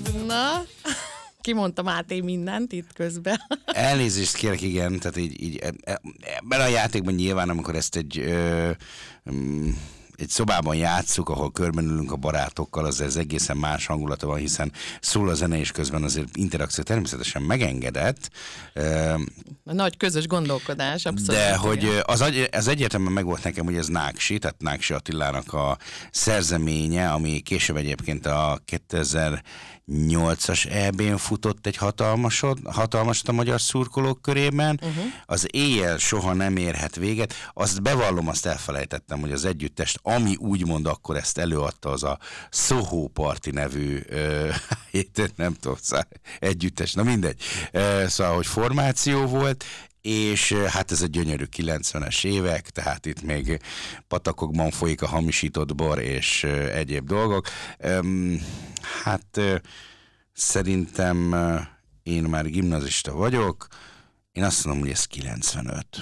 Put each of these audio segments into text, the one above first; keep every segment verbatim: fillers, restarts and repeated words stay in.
Na, kimondtam át én mindent itt közben. Elnézést kérek, igen, tehát így, így ebben a játékban nyilván, amikor ezt egy... Ö, ö, egy szobában játsszuk, ahol körbenülünk a barátokkal, az ez egészen más hangulata van, hiszen szól a zene, és közben azért interakció természetesen megengedett. A nagy közös gondolkodás, abszolút. De hogy az, az egyértelműen megvolt nekem, hogy ez Náksi, tehát Náksi Attilának a szerzeménye, ami később egyébként a kétezer-nyolcas é bén futott egy hatalmasot, hatalmasot a magyar szurkolók körében. Uh-huh. Az Éjjel soha nem érhet véget. Azt bevallom, azt elfelejtettem, hogy az együttest, ami úgymond akkor ezt előadta, az a Soho Party nevű ö, nem tudom, együttes, na mindegy. Ö, szóval, hogy formáció volt, és hát ez a gyönyörű kilencvenes évek, tehát itt még patakokban folyik a hamisított bor és ö, egyéb dolgok. Ö, hát ö, szerintem ö, én már gimnazista vagyok, én azt mondom, hogy ez kilencvenöt.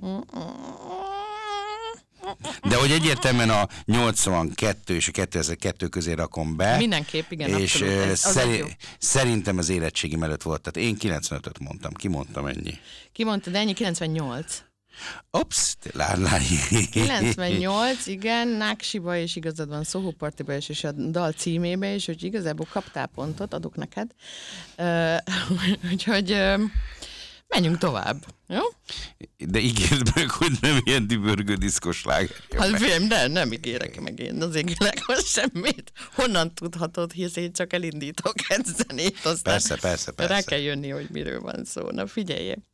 De hogy egyértelműen a nyolcvankettő és a kétezer-kettő közé rakom be. Mindenképp, igen, és abszolút. Ez, szeri- szerintem az érettségim előtt volt. Tehát én kilencvenötöt mondtam. Ki mondtam ennyi? Ki mondta, de ennyi kilencvennyolc. Ops, lár, lár. kilencvennyolc, igen, Náksiba és igazad van, Soho Partyba is, és a dal címébe is, hogy igazából kaptál pontot, adok neked. Uh, úgyhogy uh, menjünk tovább, jó? De ígérd meg, hogy nem ilyen dübörgő diszkos sláger. Hát film, de nem ígérek meg én az égvilághoz semmit. Honnan tudhatod, hisz én csak elindítok egy zenét, aztán persze, persze, persze. rá kell jönni, hogy miről van szó. Na figyeljél.